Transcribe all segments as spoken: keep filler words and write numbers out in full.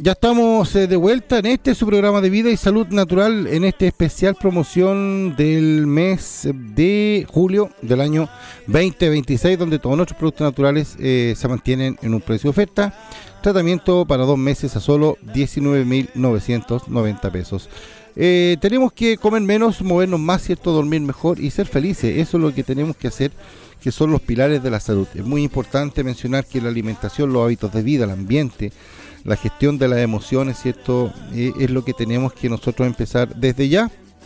Ya estamos eh, de vuelta en este su programa de vida y salud natural, en este especial promoción del mes de julio del año veinte veintiséis, donde todos nuestros productos naturales eh, se mantienen en un precio de oferta. Tratamiento para dos meses a solo diecinueve mil novecientos noventa pesos. Eh, tenemos que comer menos, movernos más, ¿cierto? Dormir mejor y ser felices. Eso es lo que tenemos que hacer, que son los pilares de la salud. Es muy importante mencionar que la alimentación, los hábitos de vida, el ambiente, la gestión de las emociones, ¿cierto? Eh, es lo que tenemos que nosotros empezar desde ya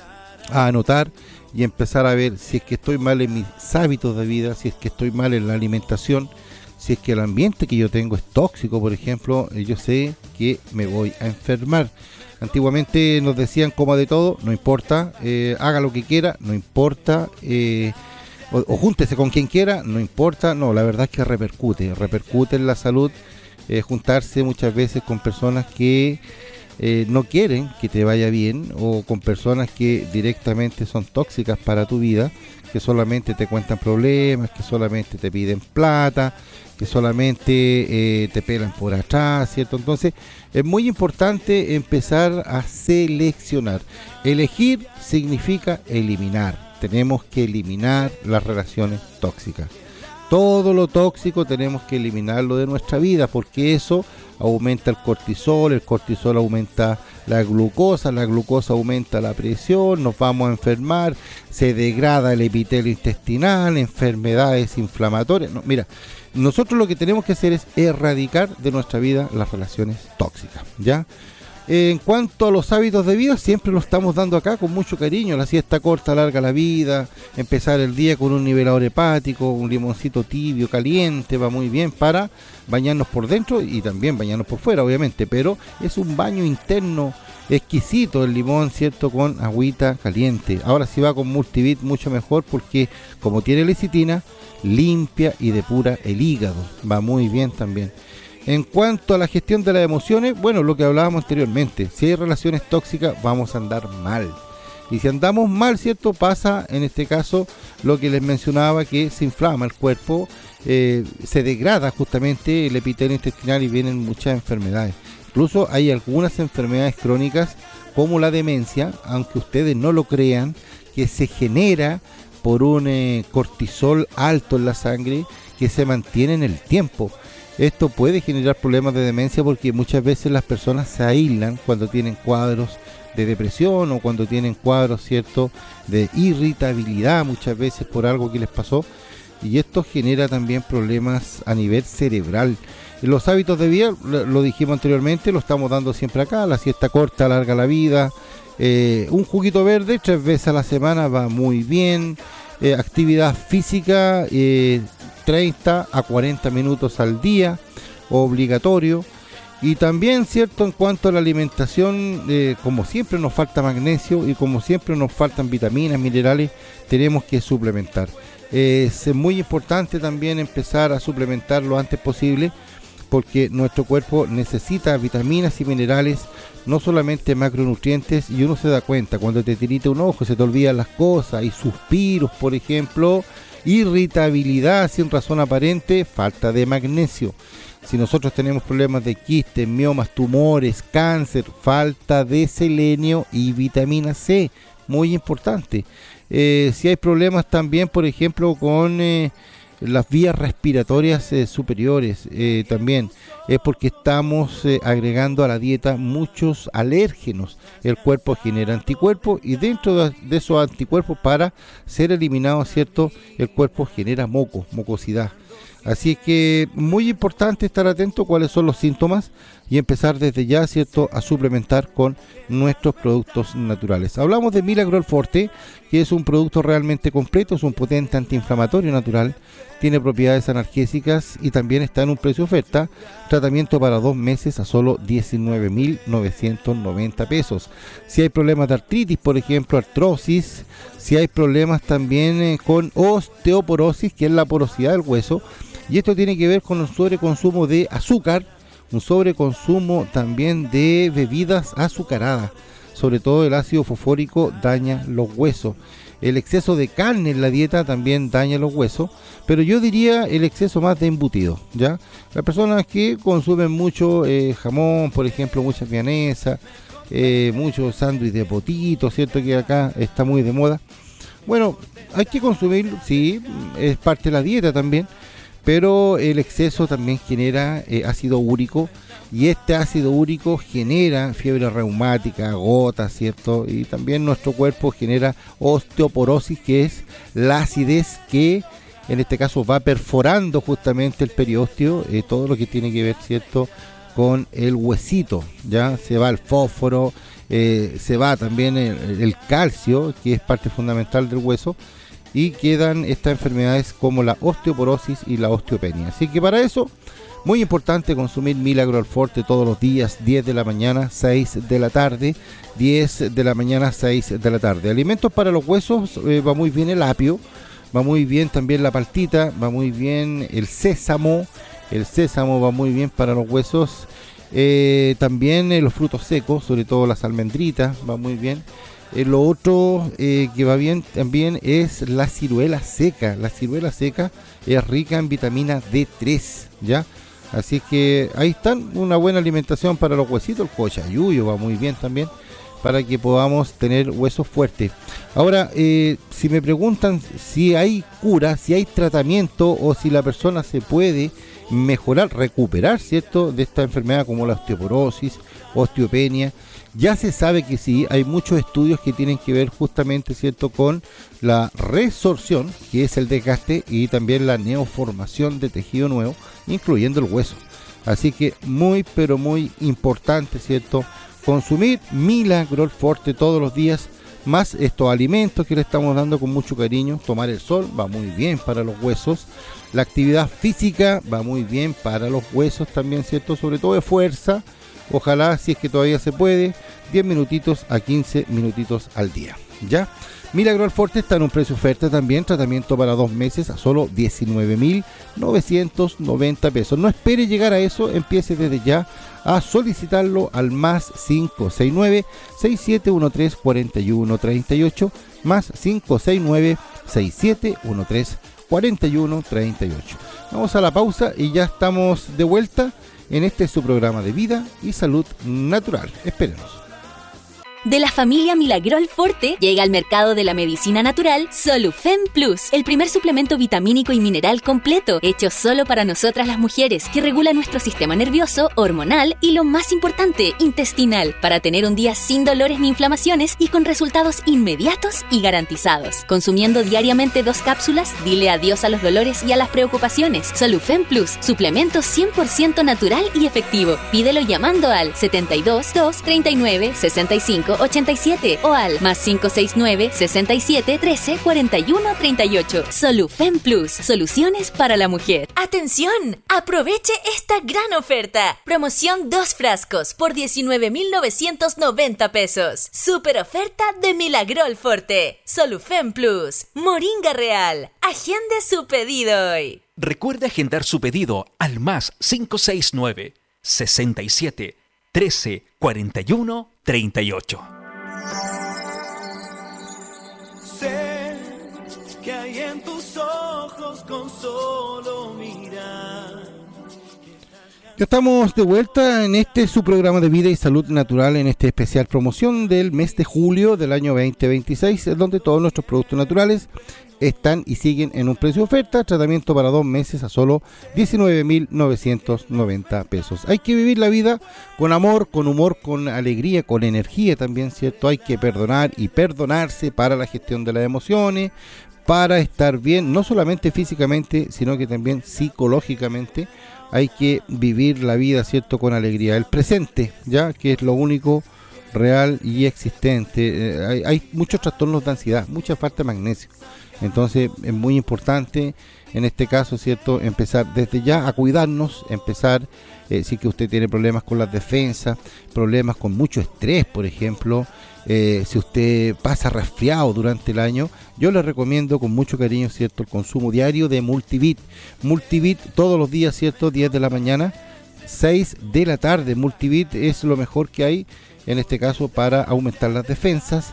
a anotar y empezar a ver si es que estoy mal en mis hábitos de vida, si es que estoy mal en la alimentación, si es que el ambiente que yo tengo es tóxico, por ejemplo. eh, yo sé que me voy a enfermar. Antiguamente nos decían coma de todo, no importa, eh, haga lo que quiera, no importa, eh, o, o júntese con quien quiera, no importa. No, la verdad es que repercute, repercute en la salud, eh, juntarse muchas veces con personas que eh, no quieren que te vaya bien, o con personas que directamente son tóxicas para tu vida, que solamente te cuentan problemas, que solamente te piden plata, que solamente eh, te pelan por atrás, ¿cierto? Entonces es muy importante empezar a seleccionar. Elegir significa eliminar. Tenemos que eliminar las relaciones tóxicas. Todo lo tóxico tenemos que eliminarlo de nuestra vida, porque eso aumenta el cortisol, el cortisol aumenta la glucosa, la glucosa aumenta la presión, nos vamos a enfermar, se degrada el epitelio intestinal, enfermedades inflamatorias. No, mira, nosotros lo que tenemos que hacer es erradicar de nuestra vida las relaciones tóxicas, ¿ya? En cuanto a los hábitos de vida, siempre lo estamos dando acá con mucho cariño. La siesta corta alarga la vida, empezar el día con un nivelador hepático, un limoncito tibio, caliente, va muy bien para bañarnos por dentro y también bañarnos por fuera, obviamente, pero es un baño interno exquisito el limón, ¿cierto? Con agüita caliente. Ahora si va con multivit, mucho mejor, porque como tiene lecitina, limpia y depura el hígado, va muy bien también. En cuanto a la gestión de las emociones, bueno, lo que hablábamos anteriormente, si hay relaciones tóxicas vamos a andar mal. Y si andamos mal, ¿cierto? Pasa en este caso lo que les mencionaba, que se inflama el cuerpo, eh, se degrada justamente el epitelio intestinal y vienen muchas enfermedades. Incluso hay algunas enfermedades crónicas como la demencia, aunque ustedes no lo crean, que se genera por un eh, cortisol alto en la sangre que se mantiene en el tiempo. Esto puede generar problemas de demencia porque muchas veces las personas se aíslan cuando tienen cuadros de depresión o cuando tienen cuadros, ¿cierto?, de irritabilidad, muchas veces por algo que les pasó, y esto genera también problemas a nivel cerebral. Los hábitos de vida, lo dijimos anteriormente, lo estamos dando siempre acá. La siesta corta alarga la vida, eh, un juguito verde tres veces a la semana va muy bien, eh, actividad física, eh, treinta a cuarenta minutos al día, obligatorio. Y también, cierto, en cuanto a la alimentación, eh, como siempre nos falta magnesio y como siempre nos faltan vitaminas, minerales, tenemos que suplementar. Eh, es muy importante también empezar a suplementar lo antes posible, porque nuestro cuerpo necesita vitaminas y minerales, no solamente macronutrientes, y uno se da cuenta cuando te tirita un ojo, se te olvidan las cosas, y suspiros, por ejemplo, irritabilidad sin razón aparente, falta de magnesio. Si nosotros tenemos problemas de quistes, miomas, tumores, cáncer, falta de selenio y vitamina C, muy importante. Eh, si hay problemas también, por ejemplo, con eh, las vías respiratorias eh, superiores, eh, también es porque estamos eh, agregando a la dieta muchos alérgenos. El cuerpo genera anticuerpos y dentro de, de esos anticuerpos, para ser eliminados, ¿cierto?, el cuerpo genera moco, mucosidad. Así es que muy importante estar atento a cuáles son los síntomas y empezar desde ya, ¿cierto?, a suplementar con nuestros productos naturales. Hablamos de Miracle Forte, que es un producto realmente completo, es un potente antiinflamatorio natural, tiene propiedades analgésicas y también está en un precio oferta. Tratamiento para dos meses a solo diecinueve mil novecientos noventa pesos. Si hay problemas de artritis, por ejemplo, artrosis, si hay problemas también eh, con osteoporosis, que es la porosidad del hueso, y esto tiene que ver con el sobreconsumo de azúcar, un sobreconsumo también de bebidas azucaradas, sobre todo el ácido fosfórico daña los huesos. El exceso de carne en la dieta también daña los huesos, pero yo diría el exceso más de embutido, ¿ya? Las personas que consumen mucho eh, jamón, por ejemplo, mucha vienesa, eh, mucho sándwich de potito, ¿cierto? Que acá está muy de moda. Bueno, hay que consumir, sí, es parte de la dieta también, pero el exceso también genera eh, ácido úrico, y este ácido úrico genera fiebre reumática, gotas, ¿cierto? Y también nuestro cuerpo genera osteoporosis, que es la acidez que en este caso va perforando justamente el periósteo, eh, todo lo que tiene que ver, ¿cierto?, con el huesito, ya se va el fósforo, eh, se va también el, el calcio, que es parte fundamental del hueso, y quedan estas enfermedades como la osteoporosis y la osteopenia. Así que para eso, muy importante consumir Milagro Alforte todos los días, diez de la mañana, seis de la tarde, diez de la mañana, seis de la tarde. Alimentos para los huesos, eh, va muy bien el apio, va muy bien también la paltita, va muy bien el sésamo, el sésamo va muy bien para los huesos, eh, también eh, los frutos secos, sobre todo las almendritas, va muy bien. Eh, lo otro eh, que va bien también es la ciruela seca. La ciruela seca es rica en vitamina D tres, ¿ya? Así que ahí están, una buena alimentación para los huesitos. El cochayuyo va muy bien también, para que podamos tener huesos fuertes. Ahora, eh, si me preguntan si hay cura, si hay tratamiento, o si la persona se puede mejorar, recuperar, ¿cierto?, de esta enfermedad como la osteoporosis, osteopenia, ya se sabe que sí, hay muchos estudios que tienen que ver justamente, ¿cierto?, con la resorción, que es el desgaste, y también la neoformación de tejido nuevo, incluyendo el hueso. Así que muy, pero muy importante, ¿cierto?, consumir Milagro Alforte todos los días, más estos alimentos que le estamos dando con mucho cariño. Tomar el sol va muy bien para los huesos. La actividad física va muy bien para los huesos también, ¿cierto?, sobre todo de fuerza. Ojalá, si es que todavía se puede, diez minutitos a quince minutitos al día, ¿ya? Milagro Alforte está en un precio oferta también, tratamiento para dos meses a solo diecinueve mil novecientos noventa pesos. No espere llegar a eso, empiece desde ya a solicitarlo al más cinco seis nueve, seis siete uno tres, cuatro uno tres ocho, más cinco seis nueve, seis siete uno tres, cuatro uno tres ocho. Vamos a la pausa y ya estamos de vuelta en este su programa de vida y salud natural. Espérenos. De la familia Milagro Alforte llega al mercado de la medicina natural Solufen Plus, el primer suplemento vitamínico y mineral completo, hecho solo para nosotras las mujeres, que regula nuestro sistema nervioso, hormonal y, lo más importante, intestinal, para tener un día sin dolores ni inflamaciones y con resultados inmediatos y garantizados. Consumiendo diariamente dos cápsulas, dile adiós a los dolores y a las preocupaciones. Solufen Plus, suplemento cien por ciento natural y efectivo. Pídelo llamando al setenta y dos, dos treinta y nueve, sesenta y cinco ochenta y siete o al más cinco seis nueve, sesenta y siete, trece, cuarenta y uno treinta y ocho. Solufen Plus, soluciones para la mujer. ¡Atención! Aproveche esta gran oferta. Promoción dos frascos por diecinueve mil novecientos noventa pesos. Super oferta de Milagro Alforte. Solufen Plus, Moringa Real. Agende su pedido hoy. Recuerde agendar su pedido al más cinco seis nueve, sesenta y siete, trece, cuarenta y uno treinta y ocho. Sé que hay en tus ojos con solo mirar. Ya estamos de vuelta en este su programa de vida y salud natural, en este especial promoción del mes de julio del año veinte veintiséis, donde todos nuestros productos naturales están y siguen en un precio de oferta. Tratamiento para dos meses a solo diecinueve mil novecientos noventa pesos. Hay que vivir la vida con amor, con humor, con alegría, con energía también, ¿cierto? Hay que perdonar y perdonarse para la gestión de las emociones, para estar bien, no solamente físicamente, sino que también psicológicamente. Hay que vivir la vida, ¿cierto?, con alegría. El presente, ya, que es lo único real y existente. Eh, hay, hay muchos trastornos de ansiedad, mucha falta de magnesio. Entonces es muy importante en este caso, ¿cierto?, empezar desde ya a cuidarnos, empezar, eh, si que usted tiene problemas con las defensas, problemas con mucho estrés, por ejemplo, eh, si usted pasa resfriado durante el año, yo le recomiendo con mucho cariño, ¿cierto?, el consumo diario de Multivit. Multivit todos los días, ¿cierto?, diez de la mañana, seis de la tarde. Multivit es lo mejor que hay en este caso para aumentar las defensas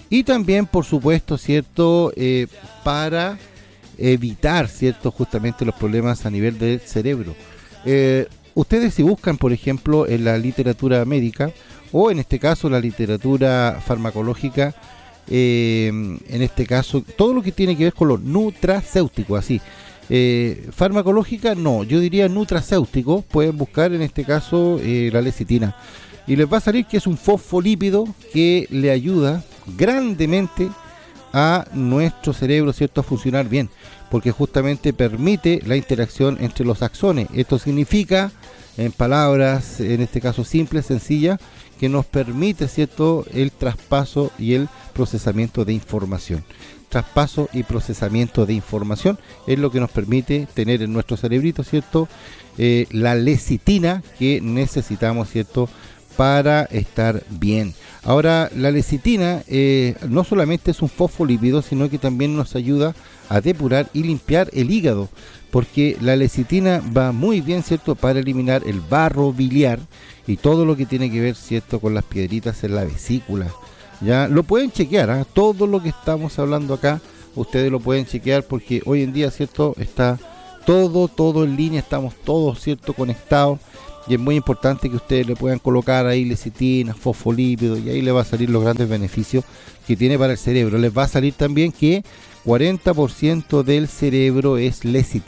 y también, por supuesto, cierto, eh, para evitar, cierto, justamente los problemas a nivel del cerebro. Eh, ustedes si buscan, por ejemplo, en la literatura médica, o en este caso la literatura farmacológica, eh, en este caso, todo lo que tiene que ver con lo nutracéutico, así, eh, farmacológica no, yo diría nutracéutico, pueden buscar en este caso eh, la lecitina, y les va a salir que es un fosfolípido que le ayuda grandemente a nuestro cerebro, ¿cierto?, a funcionar bien, porque justamente permite la interacción entre los axones. Esto significa, en palabras, en este caso simples, sencillas, que nos permite, ¿cierto?, el traspaso y el procesamiento de información. Traspaso y procesamiento de información es lo que nos permite tener en nuestro cerebrito, ¿cierto?, eh, la lecitina que necesitamos, ¿cierto?, para estar bien. Ahora, la lecitina eh, no solamente es un fosfolípido, sino que también nos ayuda a depurar y limpiar el hígado, porque la lecitina va muy bien, ¿cierto?, para eliminar el barro biliar y todo lo que tiene que ver, ¿cierto?, con las piedritas en la vesícula. Ya lo pueden chequear, ¿eh? Todo lo que estamos hablando acá, ustedes lo pueden chequear, porque hoy en día, ¿cierto?, está todo, todo en línea, estamos todos, ¿cierto?, conectados. Y es muy importante que ustedes le puedan colocar ahí lecitina, fosfolípidos, y ahí le va a salir los grandes beneficios que tiene para el cerebro. Les va a salir también que cuarenta por ciento del cerebro es lecitina.